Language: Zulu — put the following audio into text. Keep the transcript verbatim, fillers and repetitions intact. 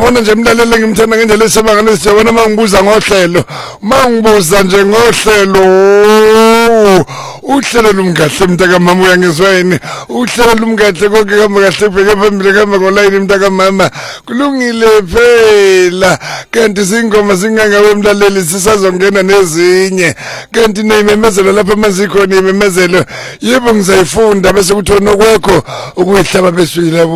uyabona nje mlaleli ngimthanda ngendlela esemanga lesijabona mangibuza ngohlelo mangibuza nje ngohlelo uhlelo lumkahle mntaka mama uyangizwa yini uhlelo lumkahle konke kuhamba kahle bheke phambili kuhamba ngoline mntaka mama kulungile phela kanti singoma singangawe mlaleli sisazongena nezinye kanti neyimemezelo lapha manzikhona imemezelo yebo ngizayifunda bese kuthona kwakho ukuyihlaba beswile